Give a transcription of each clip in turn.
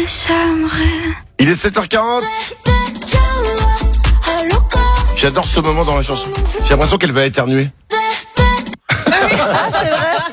Il est 7h40. J'adore ce moment dans la chanson. J'ai l'impression qu'elle va éternuer. Ah, c'est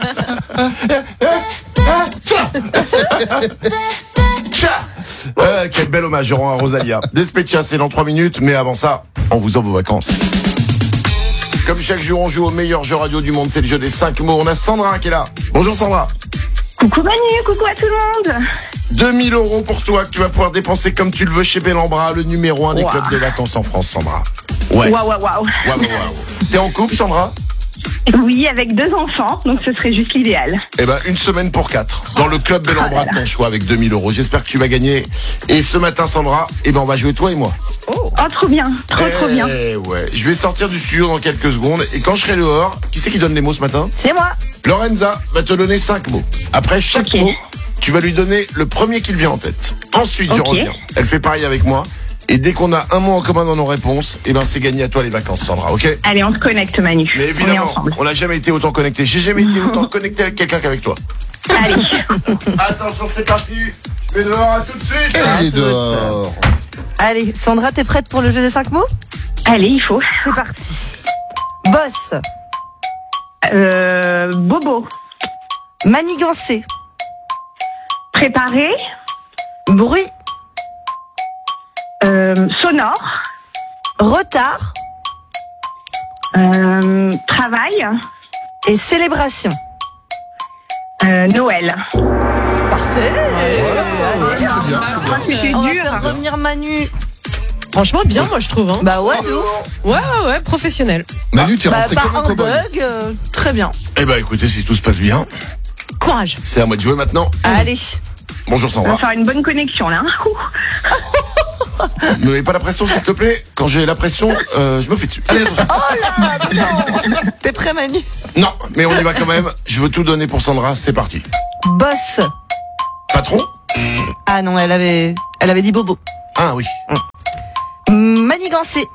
vrai. Quel bel hommage, je rends à Rosalia. Despecha, c'est dans 3 minutes, mais avant ça, on vous offre vos vacances. Comme chaque jour, on joue au meilleur jeu radio du monde, c'est le jeu des 5 mots. On a Sandra qui est là. Bonjour Sandra. Coucou Manu, coucou à tout le monde. 2000 € pour toi que tu vas pouvoir dépenser comme tu le veux chez Bellambra, le numéro 1 des clubs de vacances en France, Sandra. Ouais. Waouh. T'es en couple, Sandra? Oui, avec 2 enfants, donc ce serait juste l'idéal. Eh ben, une semaine pour 4 dans le club Bellambra de ton choix avec 2000 €. J'espère que tu vas gagner. Et ce matin, Sandra, eh ben, on va jouer toi et moi. Oh, trop bien, trop bien. Ouais. Je vais sortir du studio dans quelques secondes. Et quand je serai dehors, qui c'est qui donne les mots ce matin? C'est moi. Lorenza va te donner 5 mots. Après chaque mot, tu vas lui donner le premier qui te vient en tête. Ensuite, je reviens. Elle fait pareil avec moi. Et dès qu'on a un mot en commun dans nos réponses, eh ben c'est gagné à toi les vacances, Sandra, ok? Allez, on se connecte, Manu. Mais évidemment, on n'a jamais été autant connectés. J'ai jamais été autant connecté avec quelqu'un qu'avec toi. Allez. Attention, c'est parti. Je vais dehors, à tout de suite. Il est dehors. Allez, Sandra, t'es prête pour le jeu des 5 mots? Allez, il faut. C'est parti. Boss. Bobo. Manigancer. Préparé. Bruit. Sonore. Retard. Travail. Et célébration. Noël. Parfait. C'était On va dur. faire revenir Manu. Franchement, bien, moi, je trouve. Hein. Bah ouais, de ouf. Ouais, professionnel. Manu, tu es rentré Pas comme un un cow-boy. bug, très bien. Eh ben écoutez, si tout se passe bien, Courage. c'est à moi de jouer maintenant. Allez. Bonjour On va Sandra. faire une bonne connexion là. Ne mets pas la pression s'il te plaît. Quand j'ai la pression, je me fais dessus. Allez, attention. Oh là, non. T'es prêt, Manu? Non, mais on y va quand même. Je veux tout donner pour Sandra, c'est parti. Boss. Patron? Ah non, elle avait dit bobo. Ah oui. Manigancer.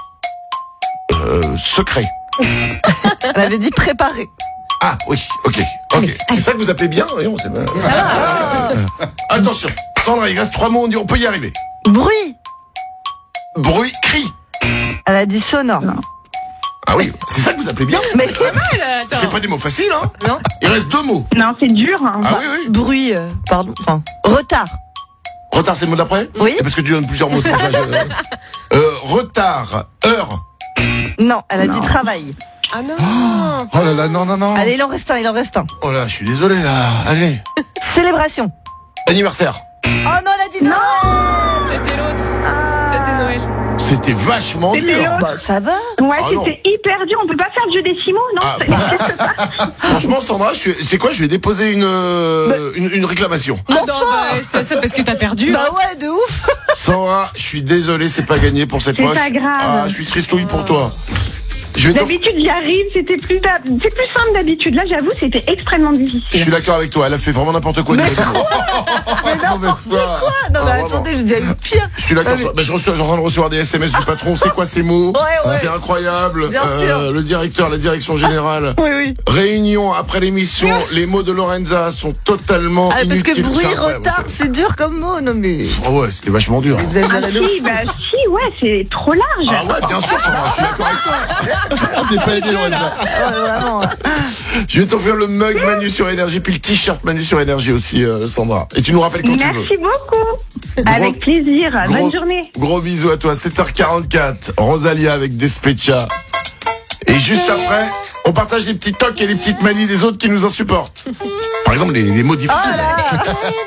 Secret. Elle avait dit préparer. Ah oui, ok. C'est ça que vous appelez bien? Voyons, c'est bien. Attention, Sandra, il reste 3 mots, on peut y arriver. Bruit. Bruit, cri. Elle a dit sonore. Ah oui, c'est ça que vous appelez bien? Mais c'est vrai. C'est pas des mots faciles, hein? Non. Il reste 2 mots. Non, c'est dur. Hein. Ah oui. Bruit, pardon. Enfin, retard. Retard, c'est le mot d'après? Oui. Et parce que tu donnes plusieurs mots, c'est pour ça. Retard, heure. Non, elle a dit travail. Ah non. Oh là là, non. Allez, il en reste un. Oh là, je suis désolé là. Allez. Célébration. Anniversaire. Oh non, elle a dit non. C'était l'autre. C'était Noël. C'était vachement C'était dur. l'autre. Bah, ça va. Ouais, Ah non. c'était hyper dur. On peut pas faire le jeu des 6 mots, non? Ah, franchement, Sandra, c'est quoi? Je vais déposer une réclamation. Ah non, c'est parce que t'as perdu. Bah ouais, de ouf. Sandra, je suis désolé, c'est pas gagné pour cette C'est fois. pas grave. Ah, je suis tristouille pour toi. Je vais D'habitude, j'y arrive. C'est plus simple d'habitude. Là, j'avoue, c'était extrêmement Je difficile. suis d'accord avec toi, elle a fait vraiment n'importe quoi. Mais Mauvaise n'importe foi. quoi. Non, mais attendez, j'ai déjà eu pire. Je suis d'accord. Ah, mais- Bah, je suis en train de recevoir des SMS du patron. C'est quoi ces mots? Ouais. C'est incroyable. Bien sûr. Le directeur, la direction générale. Oui. Réunion après l'émission. Les mots de Lorenza sont totalement Ah, parce inutiles. que bruit, C'est incroyable, retard, ça. c'est dur comme mot. Non, mais. Oh ouais, c'était vachement dur. Vous Ah exagérez de ouf. si, ouais, c'est trop large. Ah ouais, bien sûr, Sandra, je suis d'accord avec toi. On n'est pas aidé, Lorenza. Ouais, vraiment. Je vais t'offrir le mug Manu sur Énergie, puis le t-shirt Manu sur Énergie aussi, Sandra. Et tu nous rappelles quand tu veux. Merci beaucoup. Avec plaisir. Bonne journée. Gros bisous à toi. 7h44. Rosalia avec Despecha. Et juste après, on partage les petits tocs et les petites manies des autres qui nous en supportent. Par exemple, les mots difficiles. Oh là.